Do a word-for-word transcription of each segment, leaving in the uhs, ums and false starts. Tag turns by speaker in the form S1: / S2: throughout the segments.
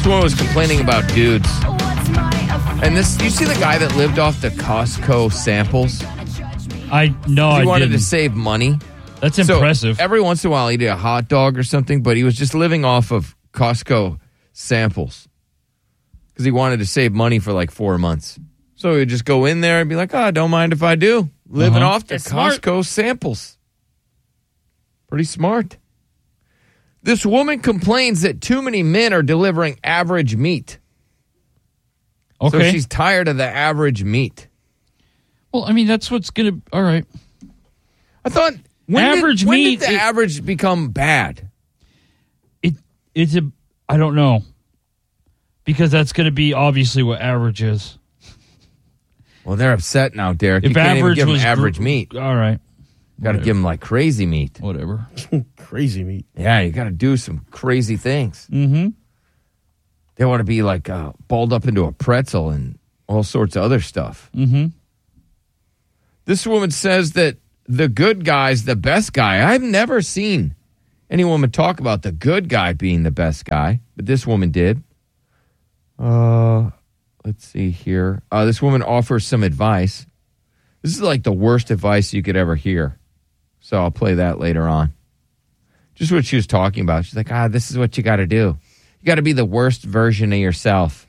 S1: This one was complaining about dudes. And this, you see the guy that lived off the Costco samples?
S2: I no,
S1: He
S2: I
S1: wanted
S2: didn't.
S1: to save money.
S2: That's
S1: So
S2: impressive.
S1: every once in a while, he'd eat a hot dog or something, but he was just living off of Costco samples because he wanted to save money for like four months. So he would just go in there and be like, oh, don't mind if I do. Living
S2: Uh-huh.
S1: off the
S3: It's smart.
S1: Costco samples. Pretty smart. This woman complains that too many men are delivering average meat.
S2: okay.
S1: So she's tired of the average meat.
S2: well, I mean, that's what's going to... All right.
S1: I thought, when
S2: Average
S1: did, when
S2: meat,
S1: did the
S2: it-
S1: average become bad?
S2: It It's a... I don't know. Because that's going to be obviously what average is.
S1: Well, they're upset now, Derek.
S2: If
S1: you can't even
S2: average
S1: give them
S2: was...
S1: average
S2: gr-
S1: meat.
S2: All right.
S1: Got to give them like crazy meat.
S2: Whatever.
S3: Crazy meat.
S1: Yeah, you got to do some crazy things.
S2: Mm-hmm.
S1: They want to be like uh, balled up into a pretzel and all sorts of other stuff.
S2: Mm-hmm.
S1: This woman says that the good guy's the best guy. I've never seen any woman talk about the good guy being the best guy, but this woman did. Uh, let's see here. Uh, this woman offers some advice. This is like the worst advice you could ever hear. So I'll play that later on. Just what she was talking about. She's like, ah, this is what you got to do. You got to be the worst version of yourself.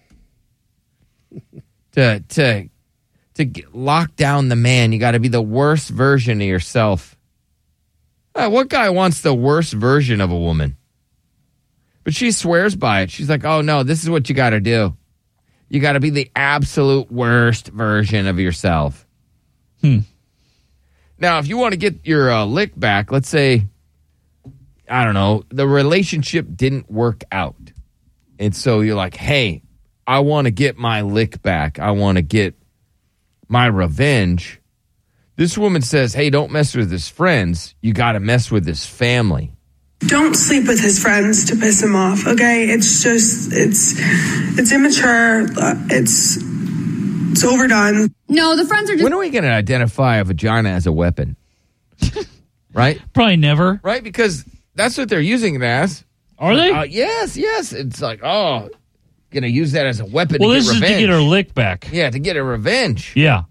S1: to to to get, lock down the man, you got to be the worst version of yourself. Uh, what guy wants the worst version of a woman? But she swears by it. She's like, oh, no, this is what you got to do. You got to be the absolute worst version of yourself.
S2: Hmm.
S1: Now, if you want to get your uh, lick back, let's say, I don't know, the relationship didn't work out. And so you're like, hey, I want to get my lick back. I want to get my revenge. This woman says, hey, don't mess with his friends. You got to mess with his family.
S4: Don't sleep with his friends to piss him off, okay? It's just, it's, it's immature. uh, It's, it's overdone.
S5: No, the friends are just...
S1: When are we going to identify a vagina as a weapon? Right?
S2: Probably never.
S1: Right? Because that's what they're using it as.
S2: Are they?
S1: Uh, yes, yes. It's like, oh, going to use that as a weapon
S2: well,
S1: to
S2: this
S1: get revenge.
S2: is to get her lick back.
S1: Yeah, to get a revenge.
S2: Yeah.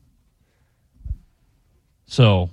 S2: So.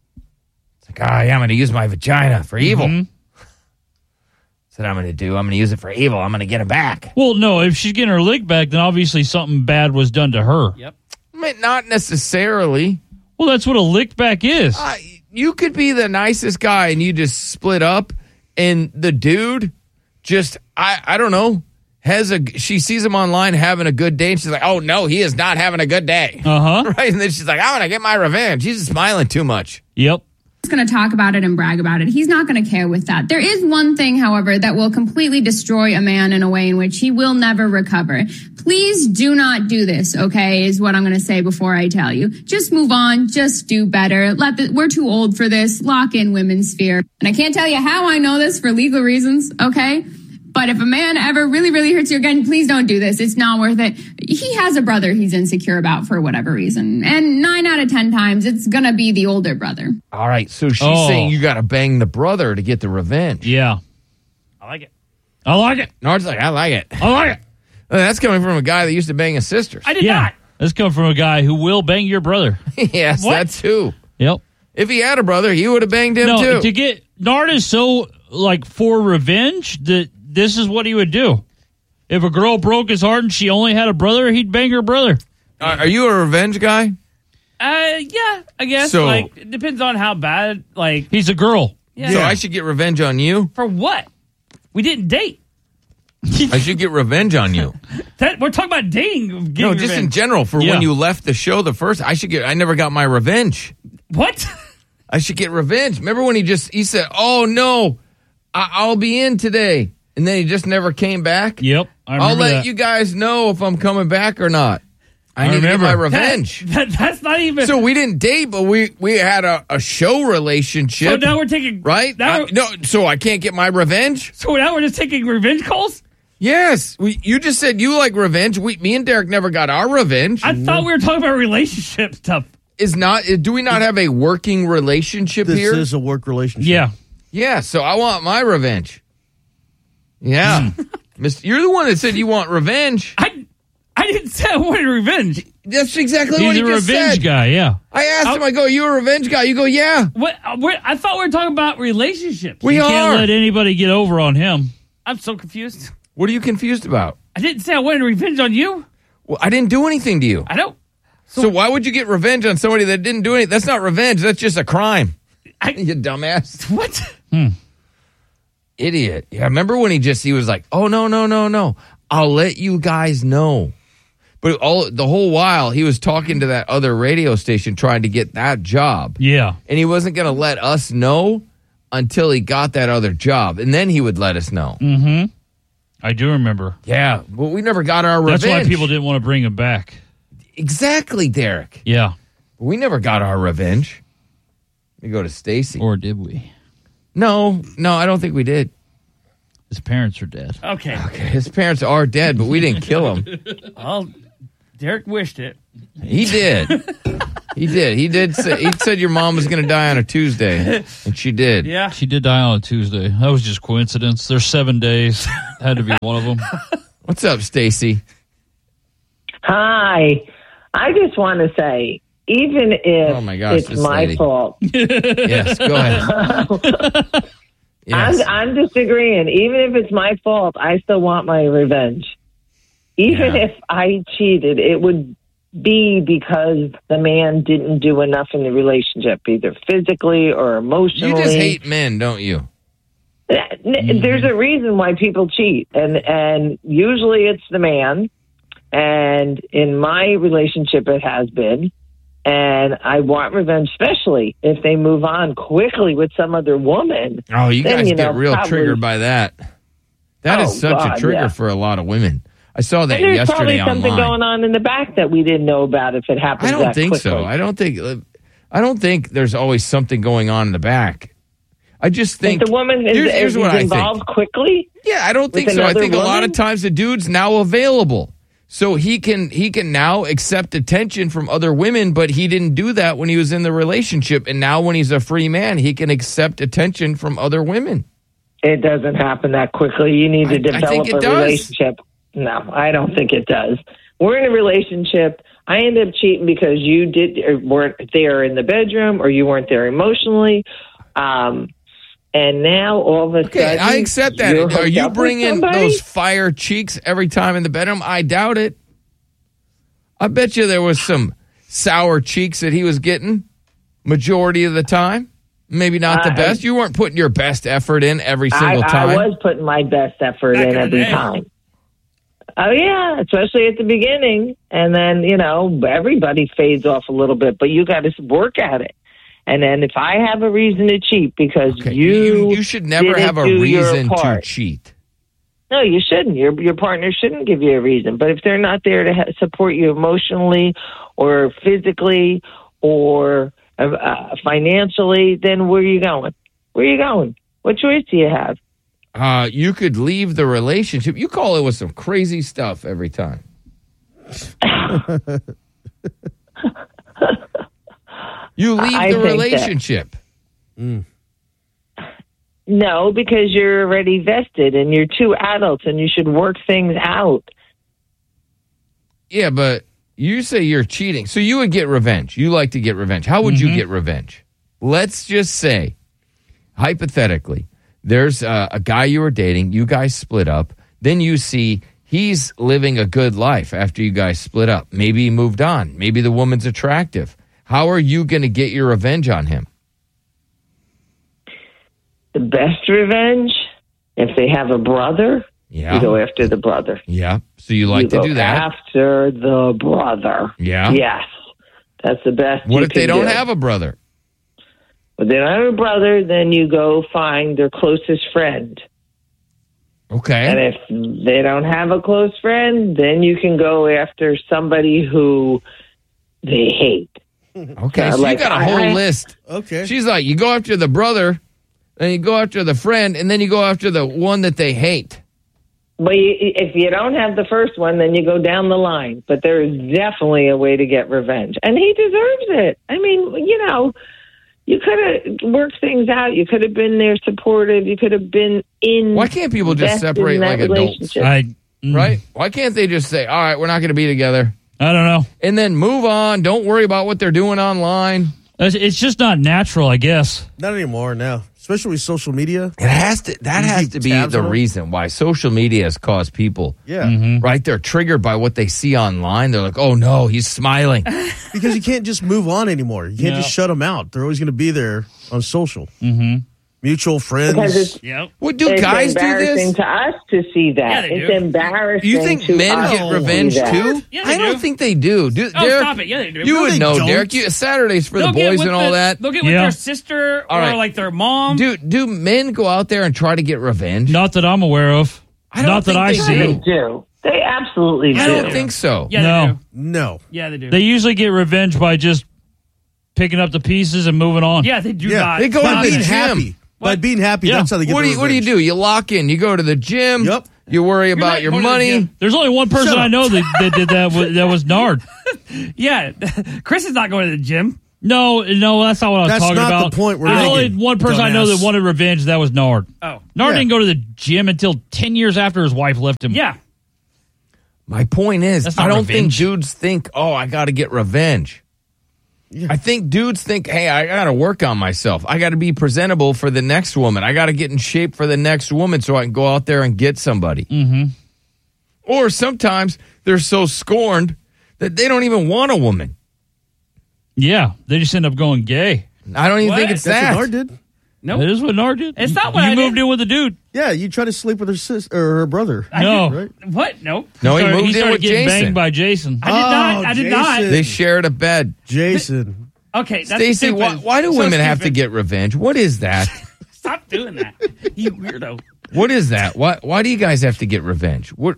S1: It's like, oh, yeah, I'm going to use my vagina for evil.
S2: Mm-hmm.
S1: That's what I'm going to do. I'm going to use it for evil. I'm going to get it back.
S2: Well, no, if she's getting her lick back, then obviously something bad was done to her.
S3: Yep.
S1: I mean, not necessarily.
S2: Well, that's what a lick back is.
S1: Uh, you could be the nicest guy and you just split up, and the dude just, I, I don't know, has a, she sees him online having a good day, and she's like, oh, no, he is not having a good day.
S2: Uh-huh.
S1: Right? And then she's like, I'm going to get my revenge. He's smiling too much.
S2: Yep.
S5: going to talk about it and brag about it. He's not going to care with that. There is one thing, however, that will completely destroy a man in a way in which he will never recover. Please do not do this, okay, is what I'm going to say before I tell you. Just move on. Just do better. Let the, we're too old for this. Lock in women's sphere. And I can't tell you how I know this for legal reasons, okay? But if a man ever really, really hurts you again, please don't do this. It's not worth it. He has a brother he's insecure about for whatever reason. And nine out of ten times, it's going to be the older brother.
S1: All right, so she's
S2: Oh.
S1: saying you got to bang the brother to get the revenge.
S2: Yeah.
S3: I like it.
S2: I like it.
S1: Nard's like, I like it.
S2: I like it.
S1: Well, that's coming from a guy that used to bang his sisters.
S3: I did
S2: Yeah.
S3: not.
S2: This comes from a guy who will bang your brother.
S1: Yes,
S3: What?
S1: that too.
S2: Yep.
S1: If he had a brother, he would have banged him
S2: No,
S1: too.
S2: to get Nard is so like for revenge that this is what he would do. If a girl broke his heart and she only had a brother, he'd bang her brother.
S1: Uh, are you a revenge guy?
S3: Uh, yeah, I guess.
S1: So-
S3: like, it depends on how bad. Like,
S2: He's a girl.
S3: yeah.
S1: So I should get revenge on you?
S3: For what? We didn't date.
S1: I should get revenge on you.
S3: That we're talking about dating. Getting
S1: No, just in
S3: revenge.
S1: general, for
S2: Yeah.
S1: when you left the show the first, I should get, I never got my revenge.
S3: What?
S1: I should get revenge. Remember when he just, he said, oh no, I, I'll be in today. And then he just never came back?
S2: Yep. I
S1: I'll
S2: remember
S1: let
S2: that.
S1: you guys know if I'm coming back or not. I,
S2: I
S1: need
S2: remember.
S1: to get my revenge.
S3: That, that, that's not even.
S1: So we didn't date, but we, we had a, a show relationship.
S3: So now we're taking
S1: right?
S3: Now
S1: I-
S3: we're-
S1: no, so I can't get my revenge?
S3: So now we're just taking revenge calls.
S1: Yes. We, you just said you like revenge. We, me and Derek never got our revenge.
S3: I thought we were talking about relationship stuff.
S1: Is not, do we not have a working relationship
S6: This
S1: here?
S6: is a work relationship.
S2: Yeah.
S1: Yeah, so I want my revenge. Yeah. Mister You're the one that said you want revenge.
S3: I I didn't say I wanted revenge.
S1: That's exactly what
S2: He's
S1: he
S2: a
S1: just
S2: revenge
S1: said.
S2: guy, yeah.
S1: I asked him, I go, you a revenge guy? You go, yeah.
S3: What? uh, We're, I thought we were talking about relationships.
S1: We
S2: You
S1: are.
S2: can't let anybody get over on him.
S3: I'm so confused.
S1: What are you confused about?
S3: I didn't say I wanted revenge on you.
S1: Well, I didn't do anything to you.
S3: I don't.
S1: So why would you get revenge on somebody that didn't do anything? That's not revenge. That's just a crime.
S3: I,
S1: You dumbass.
S3: what?
S1: Idiot. Yeah, remember when he just, he was like, oh, no, no, no, no. I'll let you guys know. But all the whole while, he was talking to that other radio station trying to get that job.
S2: Yeah.
S1: And he wasn't going to let us know until he got that other job. And then he would let us know.
S2: Mm-hmm. I do remember.
S1: Yeah, but we never got our revenge.
S2: That's why people didn't want to bring him back.
S1: Exactly, Derek.
S2: Yeah.
S1: We never got our revenge. We go to Stacy.
S2: Or did we?
S1: No, no, I don't think we did.
S2: His parents are dead.
S3: Okay.
S1: Okay, his parents are dead, but we didn't kill him.
S3: Well, Derek wished it.
S1: He did. He did. He did. Say, he said your mom was going to die on a Tuesday, and she did.
S3: Yeah.
S2: She did die on a Tuesday. That was just coincidence. There's seven days. Had to be one of them.
S1: What's up, Stacy?
S6: Hi. I just want to say, even if
S1: Oh, my gosh,
S6: it's
S1: this
S6: my
S1: lady.
S6: fault,
S1: Yes, go ahead. Yes.
S6: I'm, I'm disagreeing. Even if it's my fault, I still want my revenge. Even
S1: Yeah.
S6: if I cheated, it would be because the man didn't do enough in the relationship, either physically or emotionally.
S1: You just hate men, don't you?
S6: N- There's a reason why people cheat, and and usually it's the man. And in my relationship, it has been. And I want revenge, especially if they move on quickly with some other woman.
S1: Oh, you
S6: Then,
S1: guys
S6: you
S1: get
S6: know,
S1: real
S6: probably-
S1: triggered by that. That is
S6: Oh,
S1: such
S6: God,
S1: a trigger
S6: yeah.
S1: for a lot of women. I saw that
S6: And there's probably
S1: yesterday
S6: something
S1: online.
S6: going on in the back that we didn't know about if it happened.
S1: I don't
S6: that
S1: think
S6: quickly.
S1: so. I don't think. I don't think there's always something going on in the back. I just think
S6: If the woman is,
S1: here's, here's
S6: is
S1: what I
S6: involved
S1: think.
S6: quickly.
S1: Yeah, I don't think
S6: with
S1: so. I
S6: another
S1: think a lot
S6: woman?
S1: of times the dude's now available. So he can he can now accept attention from other women, but he didn't do that when he was in the relationship. And now when he's a free man, he can accept attention from other women.
S6: It doesn't happen that quickly. You need to
S1: I- I
S6: develop
S1: think it
S6: a
S1: does.
S6: relationship. No, I don't think it does. We're in a relationship. I ended up cheating because you did or weren't there in the bedroom, or you weren't there emotionally. Um, and now all of a
S1: Okay,
S6: sudden,
S1: I accept that.
S6: you're
S1: Are
S6: hooked
S1: you
S6: up with
S1: bringing
S6: somebody?
S1: those fire cheeks every time in the bedroom? I doubt it. I bet you there was some sour cheeks that he was getting majority of the time. Maybe not the
S6: Uh,
S1: best. You weren't putting your best effort in every single
S6: I,
S1: time.
S6: I was putting my best effort
S3: Back
S6: in
S3: in the
S6: every
S3: day.
S6: time. Oh, yeah, especially at the beginning. And then, you know, everybody fades off a little bit, but you got to work at it. And then if I have a reason to cheat because
S1: Okay,
S6: you,
S1: you, you should never
S6: didn't
S1: have a
S6: do your
S1: reason to
S6: part.
S1: cheat.
S6: No, you shouldn't. Your your partner shouldn't give you a reason. But if they're not there to ha- support you emotionally or physically or uh, uh, financially, then where are you going? Where are you going? What choice do you have?
S1: Uh, you could leave the relationship. You call it with some crazy stuff every time. You leave
S6: I
S1: the
S6: think that-
S1: relationship.
S6: No, because you're already vested and you're two adults and you should work things out.
S1: Yeah, but you say you're cheating. So you would get revenge. You like to get revenge. How would you get revenge? Let's just say, hypothetically, there's a, a guy you were dating. You guys split up. Then you see he's living a good life after you guys split up. Maybe he moved on. Maybe the woman's attractive. How are you going to get your revenge on him?
S6: The best revenge, if they have a brother,
S1: Yeah.
S6: you go after the brother.
S1: Yeah. So you like
S6: you
S1: to
S6: go
S1: do that.
S6: after the brother.
S1: Yeah.
S6: Yes. That's the best.
S1: What
S6: you
S1: if they
S6: can
S1: don't
S6: do.
S1: have a brother?
S6: If they don't have a brother, then you go find their closest friend.
S1: Okay.
S6: And if they don't have a close friend, then you can go after somebody who they hate.
S1: Okay.
S6: Uh,
S1: So
S6: like,
S1: you got a
S6: I-
S1: whole
S6: I-
S1: list.
S7: Okay.
S1: She's like, you go after the brother, then you go after the friend, and then you go after the one that they hate.
S6: But you, if you don't have the first one, then you go down the line. But there is definitely a way to get revenge. And he deserves it. I mean, you know, you could have worked things out. You could have been there supportive. You could have been in.
S1: Why can't people just
S6: invested
S1: separate
S6: in that
S1: like adults?
S6: relationship.
S2: I mm,
S1: Right? Why can't they just say, all right, we're not going to be together?
S2: I don't know.
S1: And then move on. Don't worry about what they're doing online.
S2: It's, it's just not natural, I guess.
S7: Not anymore now, especially with social media.
S1: It has to. That
S7: You
S1: has
S7: keep
S1: to be
S7: tabs
S1: the
S7: on them?
S1: reason why social media has caused people.
S7: Yeah,
S1: Right? They're triggered by what they see online. They're like, oh no, he's smiling.
S7: because you can't just move on anymore. You can't
S2: No.
S7: just shut them out. They're always going to be there on social. Mm-hmm. Mutual friends.
S6: Because it's,
S3: Yep.
S1: What do
S6: it's
S1: guys do
S6: embarrassing
S1: this?
S6: to us to see that.
S3: Yeah, they
S6: it's
S3: do.
S6: embarrassing.
S1: You think
S6: to
S1: men
S6: us
S1: get
S6: to
S1: revenge
S6: see that.
S1: too?
S3: Yeah, they
S1: I don't
S3: do.
S1: think they do. do
S3: Oh,
S1: Derek,
S3: stop it. Yeah, they do.
S1: You
S3: No,
S1: would
S7: they
S1: know,
S7: don't.
S1: Derek. You, Saturdays for the
S3: They'll get
S1: boys
S3: with
S1: and all
S3: the-
S1: that.
S3: They'll get with
S2: Yeah.
S3: their sister
S1: All
S3: or
S1: right.
S3: like their mom.
S1: Do do men go out there and try to get revenge?
S2: Not that I'm aware of.
S1: I don't
S2: Not that
S1: think
S2: I
S1: they
S2: see.
S6: They do. They absolutely do.
S1: I don't think so.
S3: Yeah,
S2: No.
S3: they do.
S7: no.
S3: Yeah, they do.
S2: They usually get revenge by just picking up the pieces and moving on.
S3: yeah, they do
S7: Yeah.
S3: not.
S1: They go
S7: By
S1: to the
S7: being
S1: gym.
S7: happy. By
S3: What?
S7: being happy,
S2: Yeah.
S7: that's how they get
S1: What
S7: the
S1: do you What do you
S7: revenge.
S1: do? You lock in. You go to the gym.
S7: Yep.
S1: You worry about
S3: not
S1: your
S3: going to the
S1: money.
S3: gym.
S2: There's only one person
S7: Shut up.
S2: I know that, that did that. was- That was Nard.
S3: Yeah, Chris is not going to the gym.
S2: No, no, that's not what I was
S7: That's
S2: talking
S7: not the
S2: about.
S7: point we're
S2: There's only
S7: making,
S2: one person I know
S7: dumbass.
S2: that wanted revenge. That was Nard.
S3: Oh,
S2: Nard
S7: Yeah.
S2: didn't go to the gym until ten years after his wife left him.
S3: yeah.
S1: My point is,
S2: That's not
S1: I don't
S2: revenge.
S1: think dudes think, oh, I got to get revenge. I think dudes think, hey, I got to work on myself. I got to be presentable for the next woman. I got to get in shape for the next woman so I can go out there and get somebody. Mm-hmm. Or sometimes they're so scorned that they don't even want a woman.
S2: Yeah, they just end up going gay.
S1: I don't even
S3: What?
S1: think it's
S7: That's
S1: that.
S7: what Nard did.
S3: Nope.
S2: That is what Nard did.
S3: It's not
S2: You
S3: what I
S2: moved
S3: did.
S2: in with a dude.
S7: Yeah, you try to sleep with her sister or her brother.
S2: No.
S7: Right?
S3: What? Nope.
S1: No, he
S2: started,
S1: moved in
S2: started
S1: with
S2: getting
S1: Jason.
S2: banged by Jason.
S3: I did not. I did not.
S7: Jason.
S1: They shared a bed.
S7: Jason.
S3: Okay, that's
S1: Stacey,
S3: stupid.
S1: why, why do
S3: So
S1: women have to
S3: stupid.
S1: get revenge? What is that?
S3: Stop doing that, you weirdo.
S1: What is that? Why, why do you guys have to get revenge? What?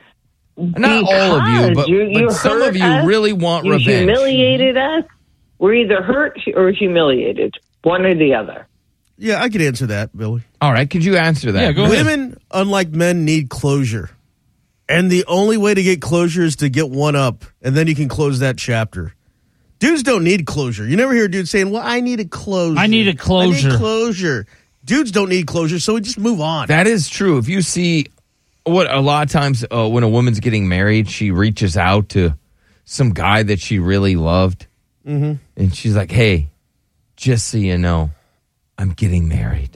S1: Not all of you,
S6: Because
S1: but,
S6: you- you
S1: but some
S6: hurt
S1: of you
S6: us,
S1: really want
S6: You
S1: revenge.
S6: humiliated us. We're either hurt or humiliated, one or the other.
S7: Yeah, I could answer that, Billy.
S1: All right, could you answer that?
S2: Yeah, go ahead.
S7: Women, unlike men, need closure. And the only way to get closure is to get one up, and then you can close that chapter. Dudes don't need closure. You never hear a dude saying, well, I need a closure.
S2: I need a closure."
S7: I need closure. Dudes don't need closure, so we just move on.
S1: That is true. If you see what a lot of times uh, when a woman's getting married, she reaches out to some guy that she really loved, mm-hmm. and she's like, "Hey, just so you know, I'm getting married."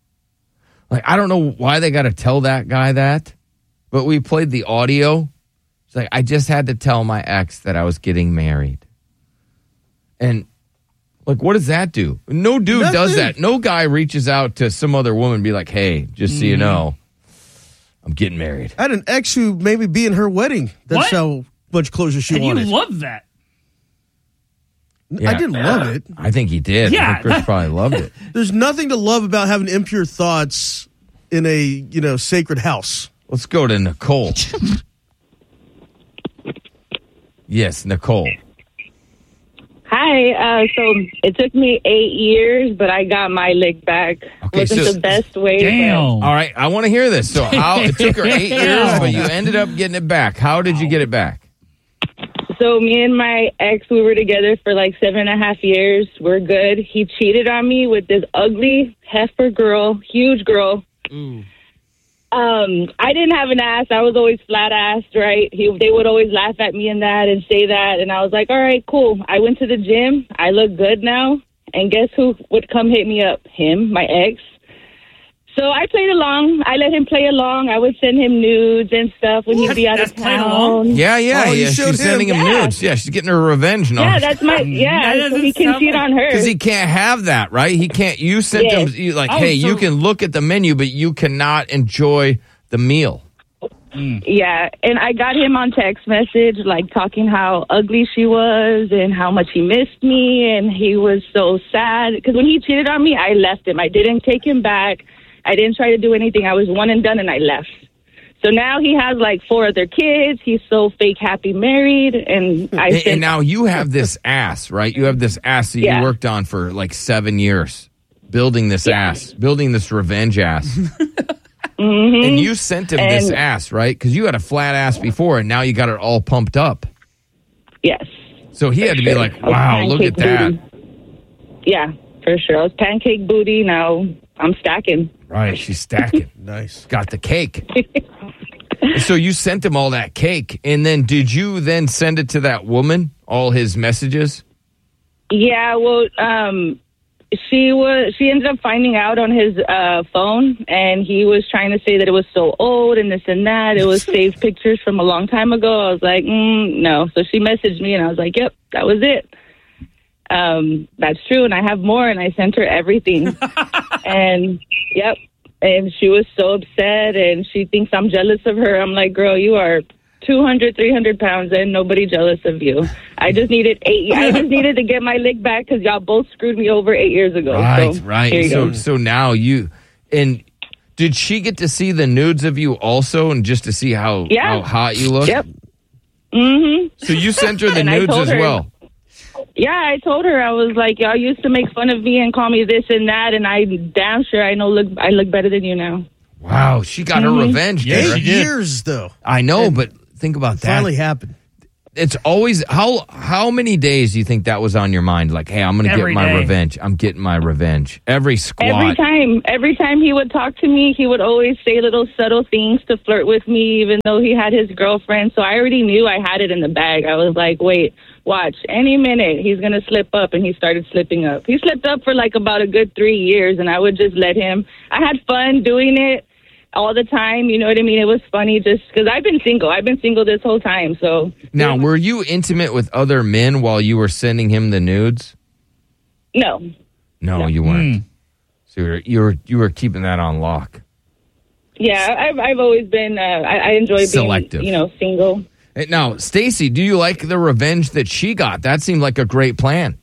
S1: Like, I don't know why they got to tell that guy that, but we played the audio. It's like, I just had to tell my ex that I was getting married, and. Like, what does that do? No dude
S7: Nothing.
S1: does that. No guy reaches out to some other woman and be like, hey, just so you know, I'm getting married.
S7: I had an ex who made me be in her wedding. That's
S3: What?
S7: how much closure she
S3: And
S7: wanted.
S3: you love that.
S1: Yeah.
S7: I didn't love it.
S1: I think he did. I
S3: Yeah.
S1: think Chris probably loved it.
S7: There's nothing to love about having impure thoughts in a, you know, sacred house.
S1: Let's go to Nicole. Yes, Nicole.
S8: Hi. Uh, so it took me eight years, but I got my lick back.
S1: Okay,
S8: Wasn't
S1: so-
S8: the best way.
S2: Damn.
S1: All right, I want to hear this. So, how it took her eight years, but you ended up getting it back. How did you get it back?
S8: But, so me and my ex, we were together for like seven and a half years. We're good. He cheated on me with this ugly heifer girl, huge girl. Um, I didn't have an ass. I was always flat assed, right? He, they would always laugh at me and that and say that. And I was like, all right, cool. I went to the gym. I look good now. And guess who would come hit me up? Him, my ex. So I played along. I let him play along. I would send him nudes and stuff when he'd be out
S3: That's
S8: of
S3: playing
S8: town.
S3: along?
S1: Yeah, yeah,
S7: Oh, you
S1: yeah.
S7: showed
S1: She's
S7: him.
S1: sending him
S8: Yeah.
S1: nudes. Yeah, she's getting her revenge now.
S8: Yeah, that's my, yeah,
S3: That
S8: so he
S3: doesn't
S8: can
S3: sound
S8: cheat
S3: like-
S8: on her.
S1: Because he can't have that, right? He can't. You sent
S8: Yeah.
S1: him you, like,
S3: Oh,
S1: hey,
S3: so-
S1: you can look at the menu, but you cannot enjoy the meal.
S8: Yeah, and I got him on text message, like talking how ugly she was and how much he missed me, and he was so sad. Because when he cheated on me, I left him. I didn't take him back. I didn't try to do anything. I was one and done, and I left. So now he has like four other kids. He's so fake happy married, and I
S1: And,
S8: sent,
S1: and now you have this ass, right? You have this ass that
S8: Yeah.
S1: you worked on for like seven years, building this ass, building this revenge ass. And you sent him this
S8: And-
S1: ass, right? Because you had a flat ass before, and now you got it all pumped up.
S8: yes.
S1: So he had to be like,
S8: A
S1: wow, look at
S8: pancake
S1: that.
S8: booty. Yeah. For sure. I was pancake booty. Now I'm stacking.
S1: Right, she's stacking.
S7: Nice.
S1: Got the cake. So you sent him all that cake, and then did you then send it to that woman, all his messages?
S8: Yeah, well, um, she was. She ended up finding out on his uh, phone, and he was trying to say that it was so old and this and that. It was saved pictures from a long time ago. I was like, mm, no. So she messaged me, and I was like, yep, that was it. Um, that's true, and I have more, and I sent her everything. And, yep, and she was so upset, and she thinks I'm jealous of her. I'm like, girl, you are two hundred, three hundred pounds, and nobody jealous of you. I just needed eight. I just needed to get my lick back because y'all both screwed me over eight years ago.
S1: Right,
S8: so,
S1: right.
S8: Here you
S1: So,
S8: go.
S1: so now you, and did she get to see the nudes of you also, and just to see how,
S8: Yeah.
S1: how hot you look?
S8: Yep. Mm-hmm.
S1: So you sent her the
S8: And I
S1: nudes
S8: told
S1: as
S8: her-
S1: well?
S8: Yeah, I told her, I was like, y'all used to make fun of me and call me this and that, and I damn sure I know look I look better than you now.
S1: Wow, she got her revenge.
S2: Yeah,
S1: Derek.
S2: she did.
S7: Years, though.
S1: I know,
S7: And
S1: but think about that.
S7: Finally happened.
S1: It's always how how many days do you think that was on your mind? Like, hey, I'm going to get
S3: Every
S1: my
S3: day.
S1: revenge. I'm getting my revenge. Every squat.
S8: Every time, every time he would talk to me, he would always say little subtle things to flirt with me, even though he had his girlfriend. So I already knew I had it in the bag. I was like, wait, watch, any minute he's going to slip up, and he started slipping up. He slipped up for like about a good three years, and I would just let him. I had fun doing it all the time, you know what I mean? It was funny just because I've been single. I've been single this whole time, so.
S1: Now, were you intimate with other men while you were sending him the nudes?
S8: No.
S1: No, you weren't. So you were, you were you were keeping that on lock.
S8: Yeah, I've, I've always been, uh, I, I enjoy being,
S1: Selective.
S8: you know, single.
S1: Hey, now, Stacy, do you like the revenge that she got? That seemed like a great plan.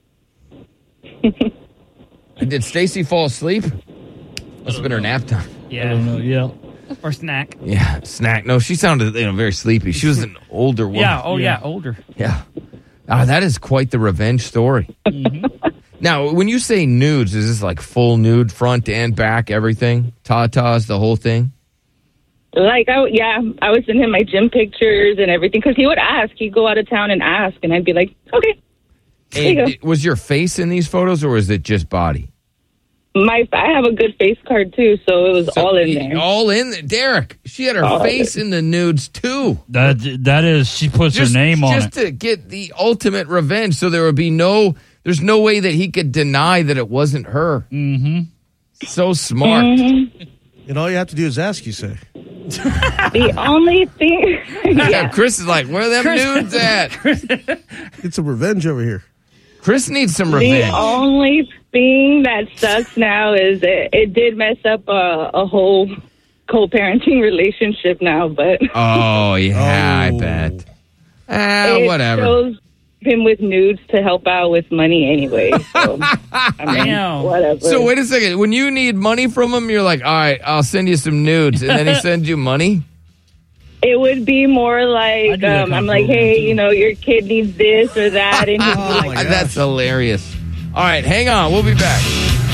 S1: Did Stacy fall asleep? Must have been her nap time.
S2: I don't know. Yeah.
S3: Or snack.
S1: Yeah, snack. No, she sounded you know very sleepy. She was an older woman.
S3: Yeah. Oh, yeah.
S2: Yeah.
S3: Older.
S1: Yeah. Ah, that is quite the revenge story. Now, when you say nudes, is this like full nude, front and back, everything? Tatas, the whole thing?
S8: Like, I, yeah, I would send him my gym pictures and everything because he would ask. He'd go out of town and ask, and I'd be like, okay. There you
S1: And
S8: go.
S1: was your face in these photos, or was it just body?
S8: My, I have a good face card, too, so it was
S1: So-
S8: all in there.
S1: All in there. Derek, she had her
S8: All
S1: face in the nudes, too.
S2: That that is, she puts
S1: Just,
S2: her name on
S1: just
S2: it.
S1: to get the ultimate revenge, so there would be no, there's no way that he could deny that it wasn't her. Mm-hmm. So smart.
S8: Mm-hmm.
S7: And all you have to do is ask, you say.
S8: The only thing...
S1: Yeah,
S8: yeah.
S1: Chris is like, where are them nudes at?
S7: Get some revenge over here.
S1: Chris needs some
S8: The
S1: revenge.
S8: only thing that sucks now is it, it did mess up a, a whole co-parenting relationship now, but...
S1: Oh, yeah, I
S7: Oh.
S1: bet. Ah,
S8: it
S1: whatever.
S8: shows him with nudes to help out with money anyway. So, I mean,
S3: Damn.
S8: whatever.
S1: So wait a second. When you need money from him, you're like, all right, I'll send you some nudes. And then he sends you money?
S8: It would be more
S2: I
S8: like,
S2: do that
S8: um,
S2: kind
S8: I'm
S2: of
S8: like,
S2: program,
S8: hey,
S2: too.
S8: you know, your kid needs this or that. And he'd be
S7: Oh,
S8: like,
S7: my
S1: That's hilarious. All right, hang on. We'll be back.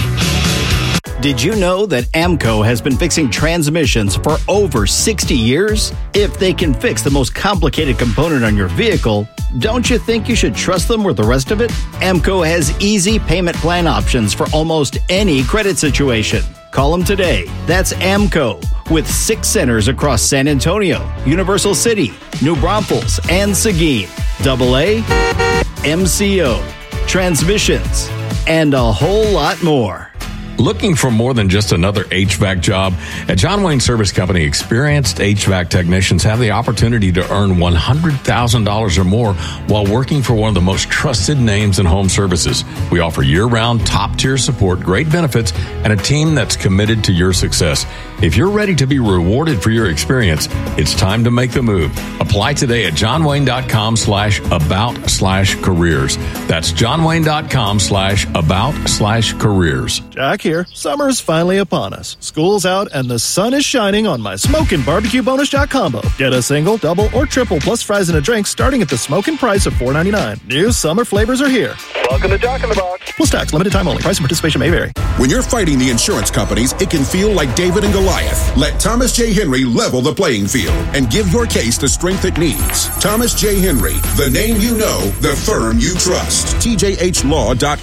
S9: Did you know that AMCO has been fixing transmissions for over sixty years? If they can fix the most complicated component on your vehicle, don't you think you should trust them with the rest of it? AMCO has easy payment plan options for almost any credit situation. Call them today. That's AMCO with six centers across San Antonio, Universal City, New Braunfels, and Seguin. Double A, M C O, transmissions, and a whole lot more.
S10: Looking for more than just another H V A C job? At John Wayne Service Company, experienced H V A C technicians have the opportunity to earn one hundred thousand dollars or more while working for one of the most trusted names in home services. We offer year-round, top-tier support, great benefits, and a team that's committed to your success. If you're ready to be rewarded for your experience, it's time to make the move. Apply today at johnwayne.com slash about slash careers. That's johnwayne.com slash about slash careers.
S11: Jack here. Summer's finally upon us. School's out and the sun is shining on my Smokin' Barbecue Bonus Jack combo. Get a single, double, or triple plus fries and a drink starting at the smokin' price of four ninety-nine. New summer flavors are here.
S12: Welcome to Jack in the Box.
S11: Plus tax, limited time only. Price and participation may vary.
S12: When you're fighting the insurance companies, it can feel like David and Goliath. Let Thomas J. Henry level the playing field and give your case the strength it needs. Thomas J. Henry, the name you know, the firm you trust. T J H law dot com.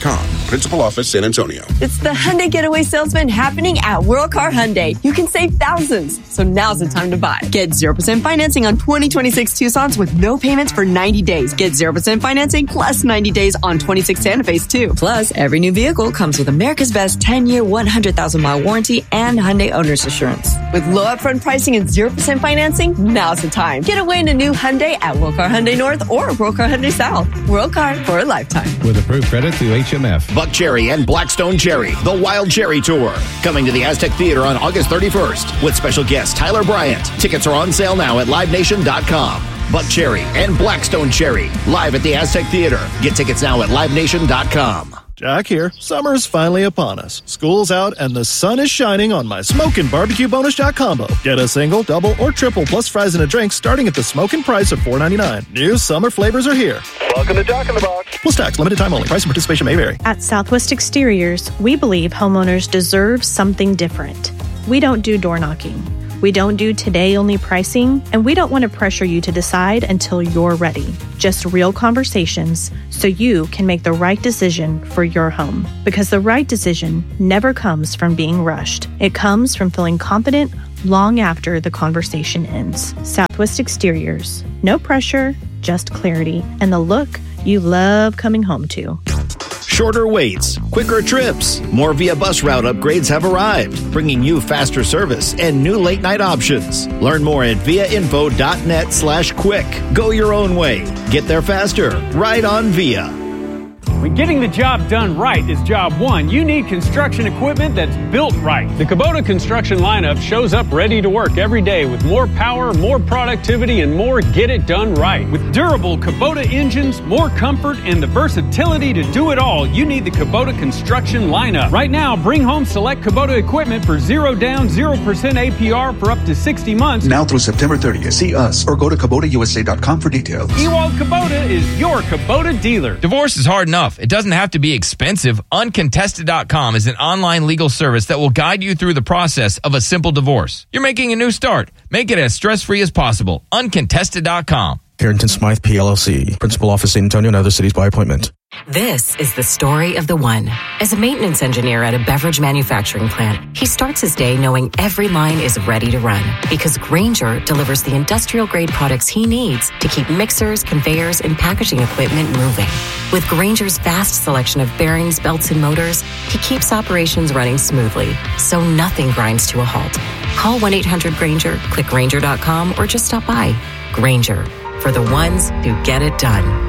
S12: Principal Office, San Antonio.
S13: It's the Hyundai Getaway Salesman happening at World Car Hyundai. You can save thousands, so now's the time to buy. Get zero percent financing on twenty twenty-six Tucson's with no payments for ninety days. Get zero percent financing plus ninety days on twenty-six Santa Fe's too. Plus, every new vehicle comes with America's Best ten-year, one hundred thousand mile warranty and Hyundai Owner's Assurance. With low upfront pricing and zero percent financing, now's the time. Get away in a new Hyundai at World Car Hyundai North or World Car Hyundai South. World Car for a lifetime.
S14: With approved credit through H M F.
S9: Buck Cherry and Blackstone Cherry, the Wild Cherry Tour. Coming to the Aztec Theater on August thirty-first with special guest Tyler Bryant. Tickets are on sale now at live nation dot com. Buck Cherry and Blackstone Cherry, live at the Aztec Theater. Get tickets now at live nation dot com.
S11: Jack here. Summer's finally upon us. School's out and the sun is shining on my Smokin' Barbecue Bonus Jack combo. Get a single, double, or triple plus fries and a drink starting at the smoking price of four ninety-nine. New summer flavors are here.
S15: Welcome to Jack in the Box.
S11: Plus tax, limited time only. Price and participation may vary.
S16: At Southwest Exteriors, we believe homeowners deserve something different. We don't do door knocking. We don't do today-only pricing, and we don't want to pressure you to decide until you're ready. Just real conversations so you can make the right decision for your home. Because the right decision never comes from being rushed. It comes from feeling confident long after the conversation ends. Southwest Exteriors. No pressure, just clarity, and the look you love coming home to.
S9: Shorter waits, quicker trips, more Via bus route upgrades have arrived, bringing you faster service and new late night options. Learn more at viainfo.net slash quick. Go your own way. Get there faster. Ride on Via.
S17: When getting the job done right is job one, you need construction equipment that's built right. The Kubota construction lineup shows up ready to work every day with more power, more productivity, and more get it done right. With durable Kubota engines, more comfort, and the versatility to do it all, you need the Kubota construction lineup. Right now, bring home select Kubota equipment for zero down, zero percent A P R for up to sixty months.
S18: Now through September thirtieth. See us or go to Kubota U S A dot com for details.
S17: Ewald Kubota is your Kubota dealer.
S1: Divorce is hard enough. It doesn't have to be expensive. Uncontested dot com is an online legal service that will guide you through the process of a simple divorce. You're making a new start. Make it as stress-free as possible. Uncontested dot com.
S19: Carrington Smythe, P L L C. Principal Office, San Antonio, and other cities by appointment.
S20: This is the story of the one. As a maintenance engineer at a beverage manufacturing plant, he starts his day knowing every line is ready to run because Grainger delivers the industrial-grade products he needs to keep mixers, conveyors, and packaging equipment moving. With Grainger's vast selection of bearings, belts, and motors, he keeps operations running smoothly, so nothing grinds to a halt. Call one eight hundred Grainger, click Grainger dot com, or just stop by. Grainger, for the ones who get it done.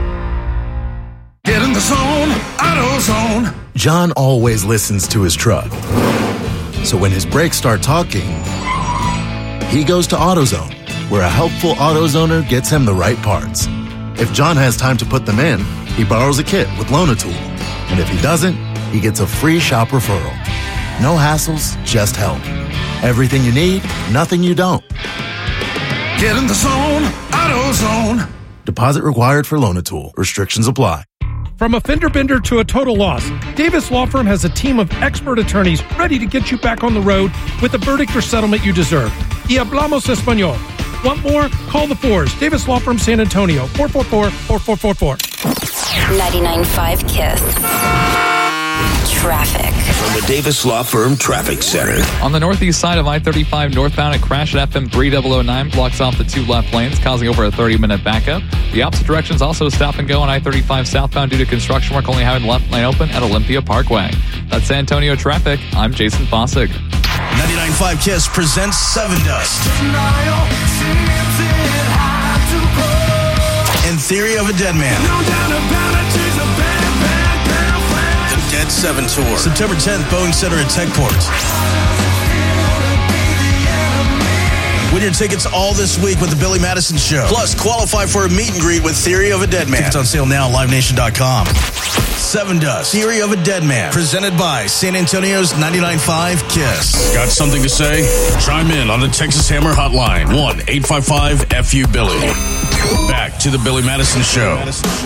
S21: Get in the zone, AutoZone.
S22: John always listens to his truck. So when his brakes start talking, he goes to AutoZone, where a helpful AutoZoner gets him the right parts. If John has time to put them in, he borrows a kit with Loan-A-Tool. And if he doesn't, he gets a free shop referral. No hassles, just help. Everything you need, nothing you don't.
S21: Get in the zone, AutoZone.
S22: Deposit required for Loan-A-Tool. Restrictions apply.
S23: From a fender bender to a total loss, Davis Law Firm has a team of expert attorneys ready to get you back on the road with the verdict or settlement you deserve. Y hablamos español. Want more? Call the Fours. Davis Law Firm, San Antonio. four four four, four four four four.
S24: ninety-nine point five KISS. Traffic.
S25: From the Davis Law Firm Traffic Center.
S26: On the northeast side of I thirty-five northbound, a crash at F M three thousand nine blocks off the two left lanes, causing over a thirty-minute backup. The opposite direction is also stop and go on I thirty-five southbound due to construction work, only having the left lane open at Olympia Parkway. That's San Antonio traffic. I'm Jason Fossig.
S27: ninety-nine point five KISS presents Seven Dust. In Theory of a Dead Man. Dead seven Tour. September tenth, Boeing Center at Techport. Win your tickets all this week with the Billy Madison Show. Plus, qualify for a meet and greet with Theory of a Dead Man. Tickets on sale now at live nation dot com. Seven Dust. Theory of a Dead Man. Presented by San Antonio's ninety-nine point five KISS.
S28: Got something to say? Chime in on the Texas Hammer Hotline. one eight five five F U Billy. Back to the Billy Madison Show.